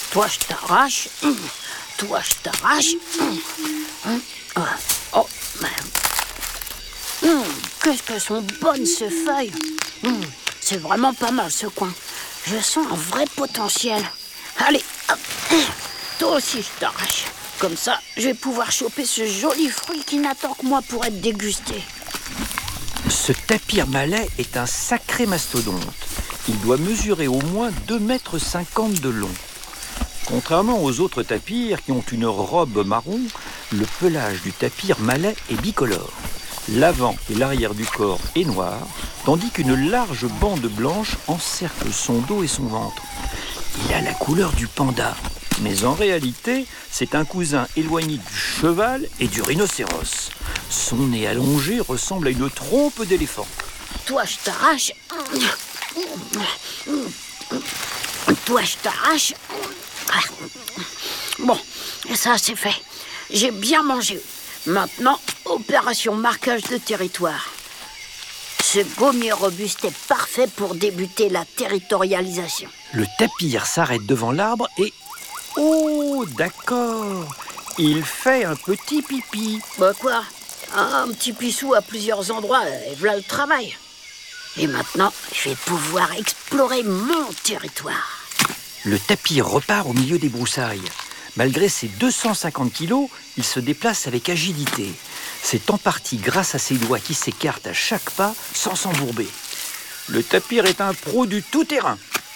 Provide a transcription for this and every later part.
Toi, je t'arrache. Toi, je t'arrache. Oh, qu'est-ce qu'elles sont bonnes, ces feuilles. C'est vraiment pas mal, ce coin. Je sens un vrai potentiel. Allez, hop. Toi aussi, je t'arrache. Comme ça, je vais pouvoir choper ce joli fruit qui n'attend que moi pour être dégusté. Ce tapir malais est un sacré mastodonte. Il doit mesurer au moins 2,50 m de long. Contrairement aux autres tapirs qui ont une robe marron, le pelage du tapir malais est bicolore. L'avant et l'arrière du corps est noir, tandis qu'une large bande blanche encercle son dos et son ventre. Il a la couleur du panda, mais en réalité, c'est un cousin éloigné du cheval et du rhinocéros. Son nez allongé ressemble à une trompe d'éléphant. Toi, je t'arrache. Toi, je t'arrache. Bon, ça, c'est fait. J'ai bien mangé. Maintenant, opération marquage de territoire. Ce gommier robuste est parfait pour débuter la territorialisation. Le tapir s'arrête devant l'arbre et... Oh, d'accord. Il fait un petit pipi. Bah quoi? Un petit pissou à plusieurs endroits, et voilà le travail. Et maintenant, je vais pouvoir explorer mon territoire. Le tapir repart au milieu des broussailles. Malgré ses 250 kilos, il se déplace avec agilité. C'est en partie grâce à ses doigts qui s'écartent à chaque pas sans s'embourber. Le tapir est un pro du tout-terrain.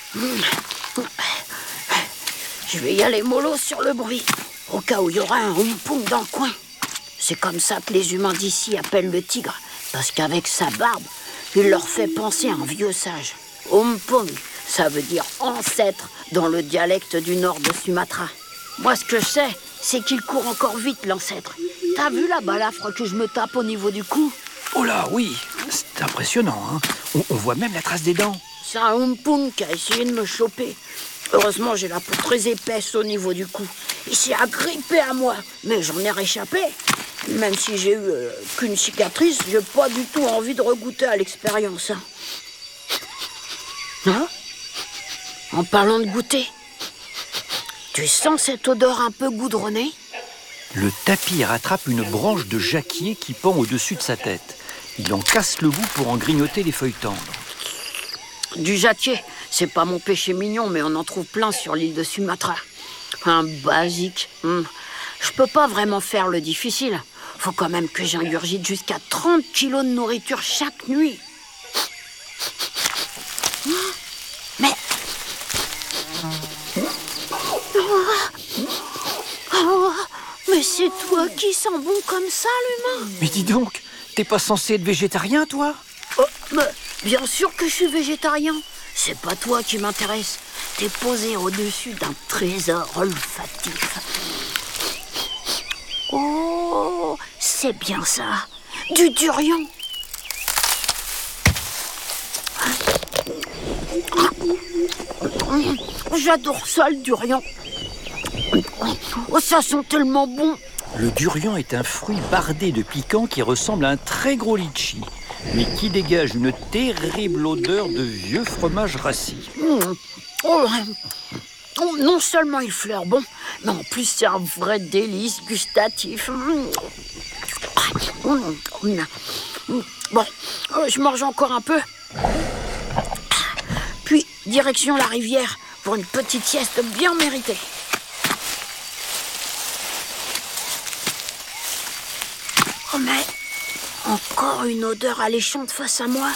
Je vais y aller mollo sur le bruit, au cas où il y aura un houmpong dans le coin. C'est comme ça que les humains d'ici appellent le tigre, parce qu'avec sa barbe, il leur fait penser à un vieux sage. Houmpong, ça veut dire ancêtre dans le dialecte du nord de Sumatra. Moi, ce que je sais, c'est qu'il court encore vite, l'ancêtre. T'as vu la balafre que je me tape au niveau du cou? Oh là, oui, c'est impressionnant, hein. On voit même la trace des dents. C'est un houmpong qui a essayé de me choper. Heureusement, j'ai la peau très épaisse au niveau du cou. Il s'est agrippé à moi, mais j'en ai réchappé. Même si j'ai eu qu'une cicatrice, j'ai pas du tout envie de regoûter à l'expérience. Hein? En parlant de goûter, tu sens cette odeur un peu goudronnée? Le tapir attrape une branche de jacquier qui pend au-dessus de sa tête. Il en casse le bout pour en grignoter les feuilles tendres. Du jacquier, c'est pas mon péché mignon, mais on en trouve plein sur l'île de Sumatra. Un basique. Je peux pas vraiment faire le difficile. Faut quand même que j'ingurgite jusqu'à 30 kilos de nourriture chaque nuit. Mais... mais c'est toi qui sens bon comme ça, l'humain? Mais dis donc, t'es pas censé être végétarien, toi? Oh, mais bien sûr que je suis végétarien. C'est pas toi qui m'intéresse. T'es posé au-dessus d'un trésor olfactif. Oh, c'est bien ça. Du durian. J'adore ça, le durian. Oh, ça sent tellement bon. Le durian est un fruit bardé de piquant qui ressemble à un très gros litchi, mais qui dégage une terrible odeur de vieux fromage rassis. Oh, non seulement il fleure bon, mais en plus c'est un vrai délice gustatif. Bon, je mange encore un peu. Puis, direction la rivière pour une petite sieste bien méritée. Oh mais, encore une odeur alléchante face à moi.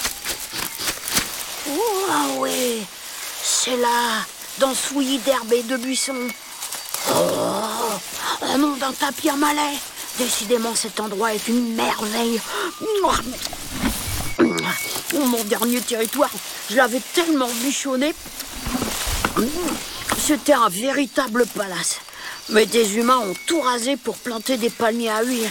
Oh ah ouais, c'est là, dans ce fouillis d'herbe et de buissons. Oh non, d'un tapir malais. Décidément, cet endroit est une merveille. Mon dernier territoire, je l'avais tellement bichonné. C'était un véritable palace. Mais des humains ont tout rasé pour planter des palmiers à huile.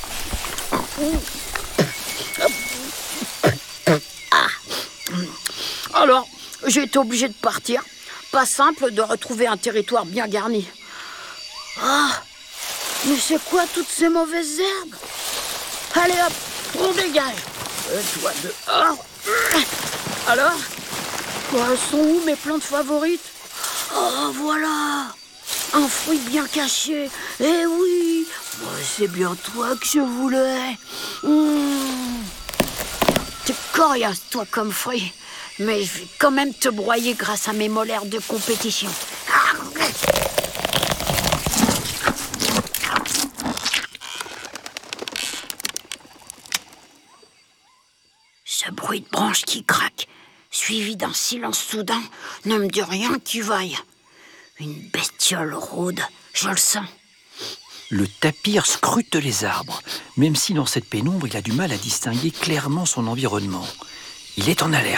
Alors, j'ai été obligé de partir. Pas simple de retrouver un territoire bien garni. Ah, mais c'est quoi toutes ces mauvaises herbes? Allez hop, on dégage. Toi dehors. Alors, elles sont où mes plantes favorites? Oh, voilà. Un fruit bien caché. Eh oui, c'est bien toi que je voulais. T'es coriace, toi, comme fruit. Mais je vais quand même te broyer grâce à mes molaires de compétition. Ce bruit de branche qui craque, suivi d'un silence soudain, ne me dit rien qui vaille. Une bestiole rôde, je le sens. Le tapir scrute les arbres, même si dans cette pénombre, il a du mal à distinguer clairement son environnement. Il est en alerte.